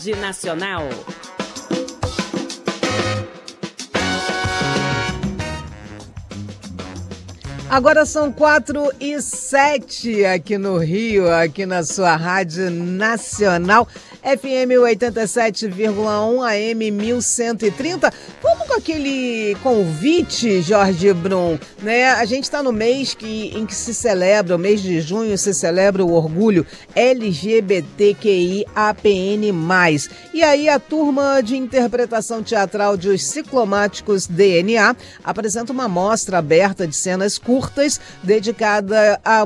Rede Nacional. Agora são 4h07 aqui no Rio, aqui na sua Rádio Nacional, FM 87,1 AM 1130. Vamos com aquele convite, Jorge Brum, né? A gente está no mês em que se celebra, o mês de junho, se celebra o orgulho LGBTQIAPN+. E aí a turma de interpretação teatral de Os Ciclomáticos DNA apresenta uma mostra aberta de cenas curtas dedicada a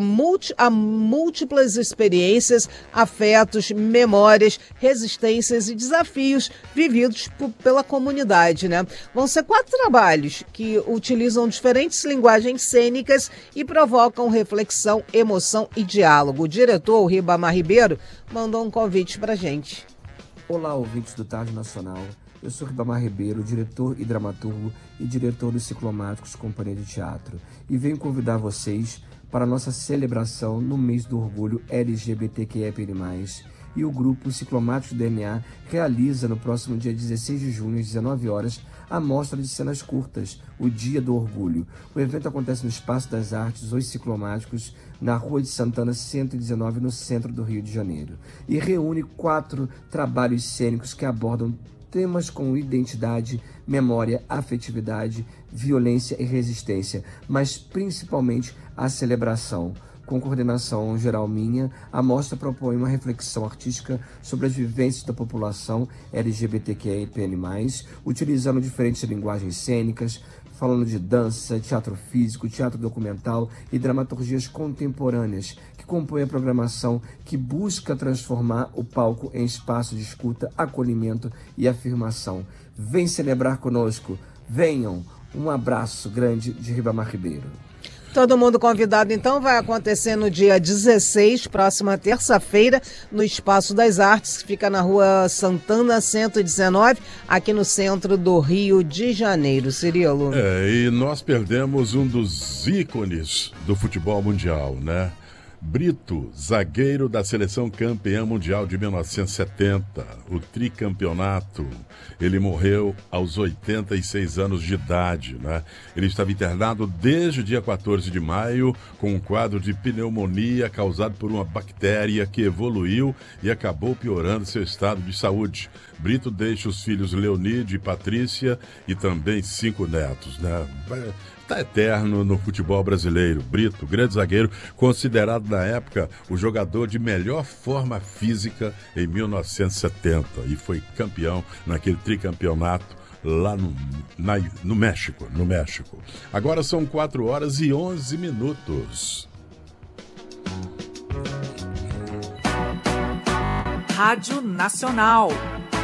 múltiplas experiências, afetos, memórias, resistências e desafios vividos pela comunidade, né? Vão ser 4 trabalhos que utilizam diferentes linguagens cênicas e provocam reflexão, emoção e diálogo. O diretor, o Ribamar Ribeiro, mandou um convite pra gente. Olá, ouvintes do Tarde Nacional. Eu sou Ribamar Ribeiro, diretor e dramaturgo e diretor dos Ciclomáticos Companhia de Teatro, e venho convidar vocês para a nossa celebração no mês do orgulho LGBTQIAPN+. E o grupo Ciclomáticos DNA realiza no próximo dia 16 de junho, às 19 horas, a mostra de cenas curtas, o Dia do Orgulho. O evento acontece no Espaço das Artes, Os Ciclomáticos, na Rua de Santana 119, no centro do Rio de Janeiro. E reúne 4 trabalhos cênicos que abordam temas como identidade, memória, afetividade, violência e resistência, mas principalmente a celebração. Com coordenação geral minha, a mostra propõe uma reflexão artística sobre as vivências da população LGBTQIAPN+, utilizando diferentes linguagens cênicas, falando de dança, teatro físico, teatro documental e dramaturgias contemporâneas, que compõem a programação que busca transformar o palco em espaço de escuta, acolhimento e afirmação. Vem celebrar conosco, venham! Um abraço grande de Ribamar Ribeiro. Todo mundo convidado, então, vai acontecer no dia 16, próxima terça-feira, no Espaço das Artes, que fica na Rua Santana 119, aqui no centro do Rio de Janeiro. Cirilo. E nós perdemos um dos ícones do futebol mundial, né? Brito, zagueiro da seleção campeã mundial de 1970, o tricampeonato. Ele morreu aos 86 anos de idade, né? Ele estava internado desde o dia 14 de maio com um quadro de pneumonia causado por uma bactéria que evoluiu e acabou piorando seu estado de saúde. Brito deixa os filhos Leonide e Patrícia e também 5 netos, né? Está eterno no futebol brasileiro. Brito, grande zagueiro, considerado na época o jogador de melhor forma física em 1970 e foi campeão naquele tricampeonato lá no México. Agora são 4h11. Rádio Nacional.